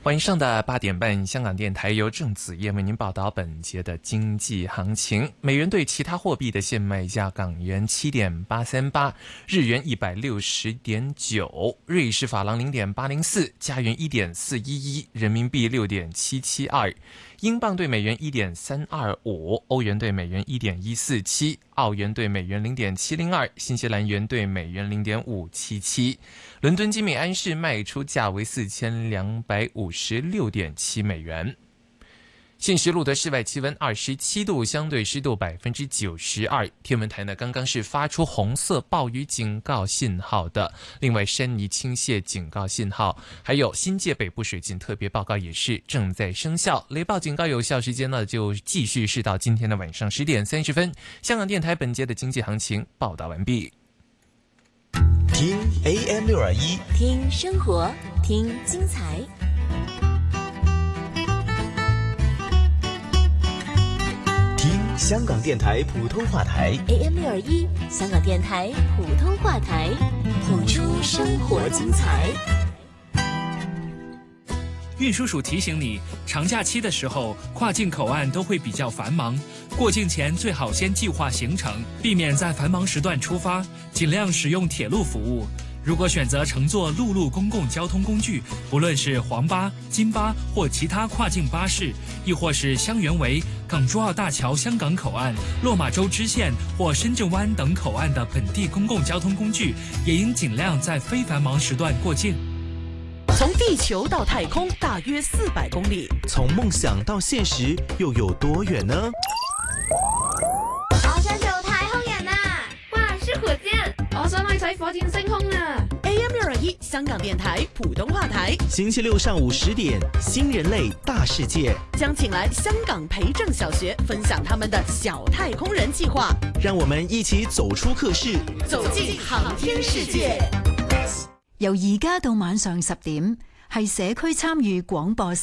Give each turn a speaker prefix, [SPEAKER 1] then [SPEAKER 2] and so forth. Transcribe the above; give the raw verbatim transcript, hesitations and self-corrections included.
[SPEAKER 1] 晚上的八点半，香港电台由郑子燕为您报道本节的经济行情。美元对其他货币的现卖价：港元七点八三八，日元一百六十点九，瑞士法郎零点八零四，加元一点四一一，人民币六点七七二，英镑对美元一点三二五，欧元对美元一点一四七，澳元对美元零点七零二，新西兰元对美元零点五七七。伦敦金美安士卖出价为四千两百五十六点七美元。现时录的室外气温二十七度，相对湿度百分之九十二。天文台呢刚刚是发出红色暴雨警告信号的，另外山泥倾泻警告信号，还有新界北部水浸特别报告也是正在生效。雷暴警告有效时间呢就继续是到今天的晚上十点三十分。香港电台本节的经济行情报道完毕。
[SPEAKER 2] 听 A M 六二一，
[SPEAKER 3] 听生活，听精彩。
[SPEAKER 2] 听香港电台普通话台
[SPEAKER 3] A M 六二一，香港电台普通话台，谱出生活精彩。
[SPEAKER 4] 运输署提醒你，长假期的时候，跨境口岸都会比较繁忙，过境前最好先计划行程，避免在繁忙时段出发，尽量使用铁路服务。如果选择乘坐陆路公共交通工具，不论是黄巴、金巴或其他跨境巴士，亦或是香园围、港珠澳大桥香港口岸、落马洲支线或深圳湾等口岸的本地公共交通工具，也应尽量在非繁忙时段过境。
[SPEAKER 5] 从地球到太空大约四百公里，
[SPEAKER 2] 从梦想到现实又有多远呢？
[SPEAKER 6] 我想做太空人啊！哇，是火箭！我想去睇火箭升空啊
[SPEAKER 5] ！A M 六二一香港电台普通话台，
[SPEAKER 2] 星期六上午十点，新人类大世界
[SPEAKER 5] 将请来香港培正小學分享他們的小太空人計劃，
[SPEAKER 2] 讓我們一起走出課室，
[SPEAKER 5] 走進航天世界。
[SPEAKER 7] 由而家到晚上十點，係社區參與廣播